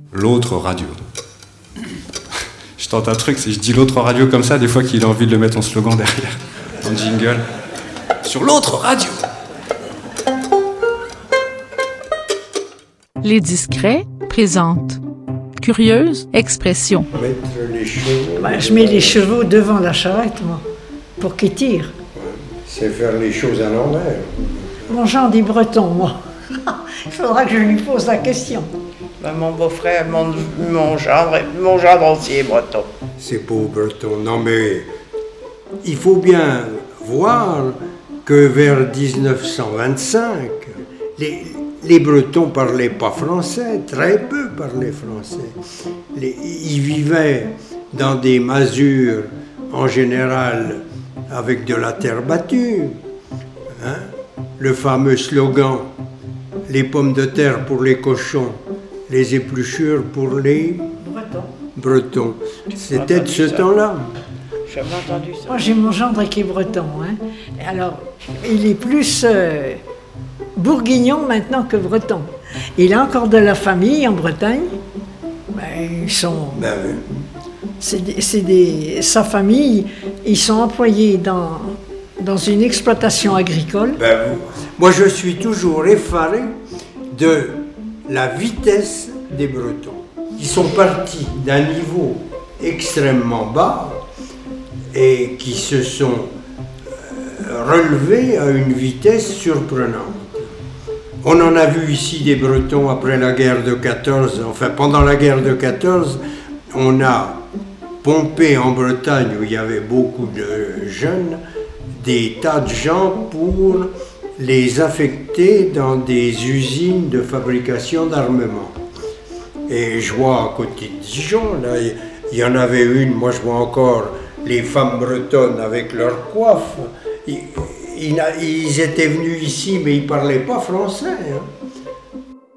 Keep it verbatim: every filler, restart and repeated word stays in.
L'autre radio. Je tente un truc, si je dis l'autre radio comme ça, des fois qu'il a envie de le mettre en slogan derrière, en jingle. Sur l'autre radio. Les Discrets présentent Curieuse expression. Mettre les chevaux. Ben, je mets les chevaux devant la charrette, moi, pour qu'ils tirent. C'est faire les choses à l'envers. Mon genre dit breton, moi. Il faudra que je lui pose la question. Ben, mon beau-frère, mon, mon gendre, mon gendre aussi est breton. C'est pas breton. Non, mais il faut bien voir que vers dix-neuf cent vingt-cinq, les, les Bretons parlaient pas français, très peu parlaient français. Les, ils vivaient dans des masures, en général, avec de la terre battue. Hein? Le fameux slogan « Les pommes de terre pour les cochons, les épluchures pour les Breton. Bretons ». C'était de ce temps-là. J'avais entendu ça. Moi, j'ai mon gendre qui est breton. Hein. Et alors, il est plus euh, bourguignon maintenant que breton. Il a encore de la famille en Bretagne. Ben, ils sont... Ben, C'est des, c'est des, sa famille, ils sont employés dans, dans une exploitation agricole. ben, moi, je suis toujours effaré de la vitesse des Bretons. Ils sont partis d'un niveau extrêmement bas et qui se sont relevés à une vitesse surprenante. On en a vu ici des Bretons après la guerre de quatorze, enfin pendant la guerre de quatorze, on a pompé en Bretagne, où il y avait beaucoup de jeunes, des tas de gens pour les affecter dans des usines de fabrication d'armement. Et je vois à côté de Dijon, là, il y en avait une, moi je vois encore les femmes bretonnes avec leurs coiffes. Ils, ils, ils étaient venus ici, mais ils ne parlaient pas français. Hein.